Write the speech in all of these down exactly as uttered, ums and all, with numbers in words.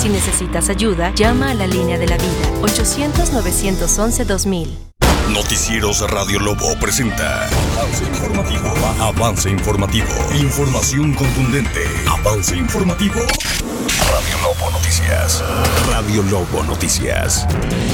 Si necesitas ayuda, llama a la línea de la vida, ochocientos, novecientos once, dos mil. Noticieros Radio Lobo presenta Avance Informativo. Avance Informativo. Información contundente. Avance Informativo. Radio Lobo Noticias. Radio Lobo Noticias.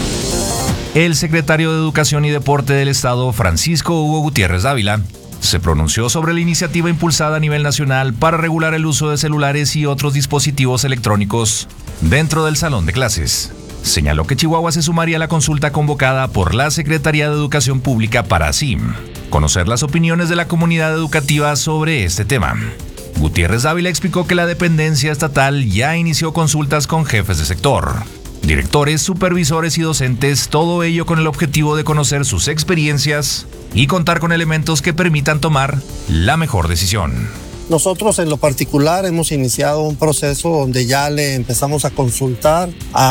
El secretario de Educación y Deporte del Estado, Francisco Hugo Gutiérrez Dávila, se pronunció sobre la iniciativa impulsada a nivel nacional para regular el uso de celulares y otros dispositivos electrónicos dentro del salón de clases. Señaló que Chihuahua se sumaría a la consulta convocada por la Secretaría de Educación Pública para así conocer las opiniones de la comunidad educativa sobre este tema. Gutiérrez Dávila explicó que la dependencia estatal ya inició consultas con jefes de sector, directores, supervisores y docentes, todo ello con el objetivo de conocer sus experiencias y contar con elementos que permitan tomar la mejor decisión. Nosotros en lo particular hemos iniciado un proceso donde ya le empezamos a consultar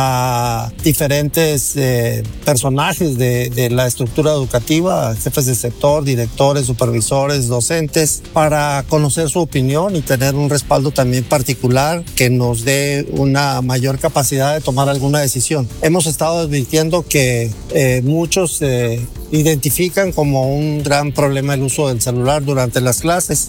a diferentes eh, personajes de, de la estructura educativa, jefes de sector, directores, supervisores, docentes, para conocer su opinión y tener un respaldo también particular que nos dé una mayor capacidad de tomar alguna decisión. Hemos estado advirtiendo que eh, muchos eh, identifican como un gran problema el uso del celular durante las clases.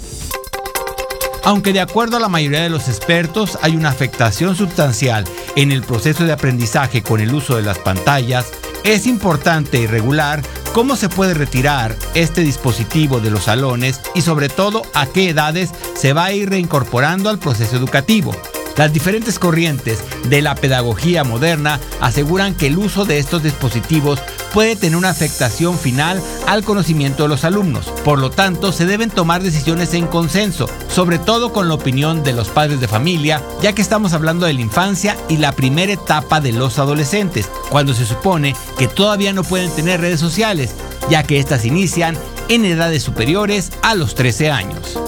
Aunque de acuerdo a la mayoría de los expertos hay una afectación sustancial en el proceso de aprendizaje con el uso de las pantallas, es importante y regular cómo se puede retirar este dispositivo de los salones y sobre todo a qué edades se va a ir reincorporando al proceso educativo. Las diferentes corrientes de la pedagogía moderna aseguran que el uso de estos dispositivos puede tener una afectación final al conocimiento de los alumnos. Por lo tanto, se deben tomar decisiones en consenso, sobre todo con la opinión de los padres de familia, ya que estamos hablando de la infancia y la primera etapa de los adolescentes, cuando se supone que todavía no pueden tener redes sociales, ya que estas inician en edades superiores a los trece años.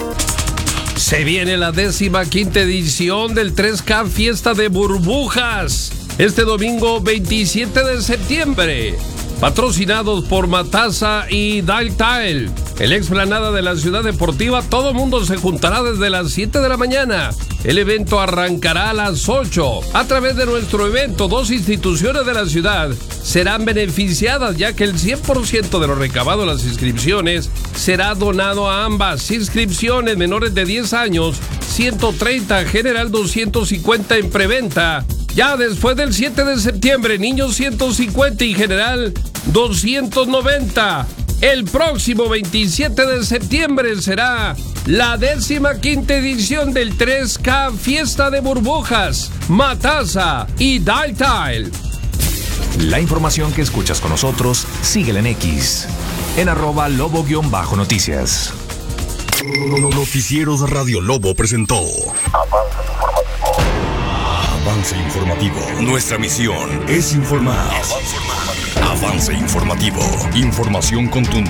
Se viene la décima quinta edición del tres K Fiesta de Burbujas, este domingo veintisiete de septiembre, patrocinados por Matasa y Dial Tile. En la explanada de la Ciudad Deportiva, todo mundo se juntará desde las siete de la mañana. El evento arrancará a las ocho. A través de nuestro evento, dos instituciones de la ciudad serán beneficiadas, ya que el cien por ciento de lo recabado de las inscripciones será donado a ambas. Inscripciones menores de diez años, ciento treinta, general doscientos cincuenta en preventa. Ya después del siete de septiembre, niños ciento cincuenta y general doscientos noventa. El próximo veintisiete de septiembre será la décima quinta edición del tres K Fiesta de Burbujas, Matasa y Dial Tile. La información que escuchas con nosotros, síguela en X, en arroba lobo-noticias. Noticieros Radio Lobo presentó Avance Informativo. Avance Informativo. Nuestra misión es informar. Avance Informativo. Información contundente.